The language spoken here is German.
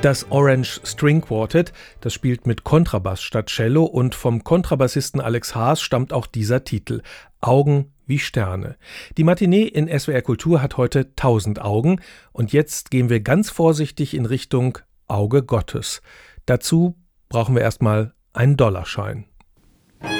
Das Orange String Quartet, das spielt mit Kontrabass statt Cello, und vom Kontrabassisten Alex Haas stammt auch dieser Titel: Augen wie Sterne. Die Matinee in SWR Kultur hat heute 1000 Augen, und jetzt gehen wir ganz vorsichtig in Richtung Auge Gottes. Dazu brauchen wir erstmal einen Dollarschein.